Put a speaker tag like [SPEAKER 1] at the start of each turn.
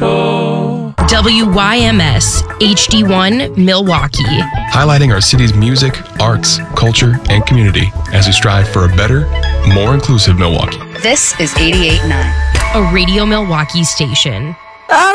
[SPEAKER 1] Show.
[SPEAKER 2] WYMS HD1 Milwaukee.
[SPEAKER 3] Highlighting our city's music, arts, culture, and community as we strive for a better, more inclusive Milwaukee.
[SPEAKER 4] This is 88.9.
[SPEAKER 2] A Radio Milwaukee station.